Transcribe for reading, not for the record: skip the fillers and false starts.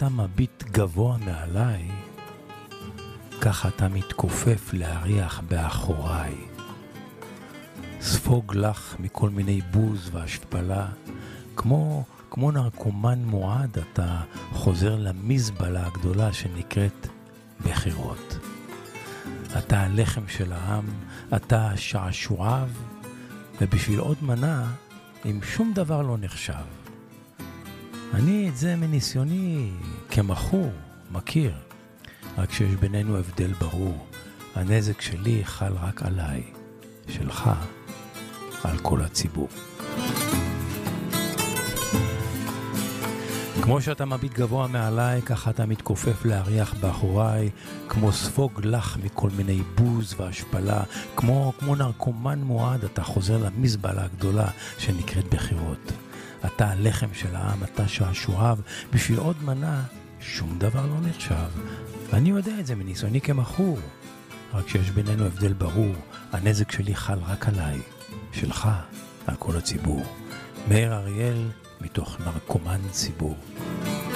שאתה מביט גבוה מעליי, ככה אתה מתכופף להריח באחוריי. ספוג לך מכל מיני בוז והשפלה, כמו נרקומן מועד אתה חוזר למזבלה הגדולה שנקראת בחירות. אתה הלחם של העם, אתה שעשועיו, ובשביל עוד מנה, אם שום דבר לא נחשב. אני את זה מניסיוני כמחור מכיר, רק שיש בינינו הבדל ברור. הנזק שלי חל רק עליי, שלך על כל הציבור. כמו שאתה מביט גבוה מעליי, ככה אתה מתכופף להריח באחוריי, כמו ספוג לך מכל מיני בוז והשפלה, כמו נרקומן מועד אתה חוזר למזבלה הגדולה שנקראת בחירות. אתה הלחם של העם, אתה שעשועיו, בשביל עוד מנה שום דבר לא נחשב. אני יודע את זה מניסיוני כמחור, רק שיש בינינו הבדל ברור. הנזק שלי חל רק עליי, שלך על כל הציבור. מאיר אריאל מתוך נרקומן ציבור.